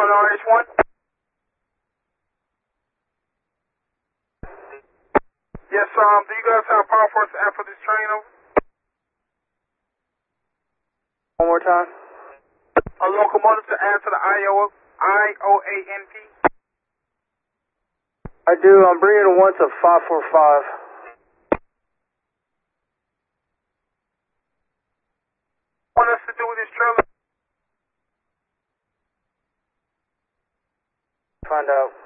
on RH1. Yes, do you guys have power for us to add for this train over? One more time. A locomotive to add to the IOANP? I do. I'm bringing one to 545. What else to do with this trailer? Find out.